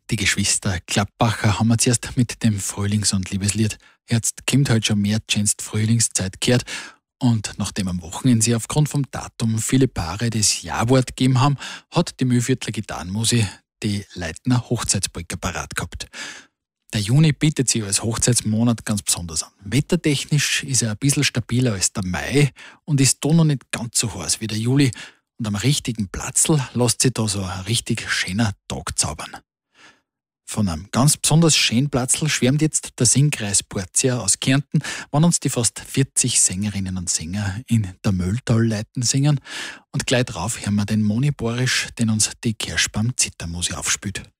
Die Geschwister Klappbacher haben wir zuerst mit dem Frühlings- und Liebeslied Jetzt kommt halt schon mehr die Frühlingszeit gehört. Und nachdem am Wochenende sie aufgrund vom Datum viele Paare das Ja-Wort gegeben haben, hat die Mühlviertler Gitarrenmusik die Leitner Hochzeitspolka parat gehabt. Der Juni bietet sich als Hochzeitsmonat ganz besonders an. Wettertechnisch ist er ein bisschen stabiler als der Mai und ist da noch nicht ganz so heiß wie der Juli. Und am richtigen Platzl lässt sich da so ein richtig schöner Tag zaubern. Von einem ganz besonders schönen Platzl schwärmt jetzt der Singkreis Portia aus Kärnten, wann uns die fast 40 Sängerinnen und Sänger in der Mölltal-Leiten singen. Und gleich drauf hören wir den Moni Borisch, den uns die Kerschbaum Zittermusik aufspielt.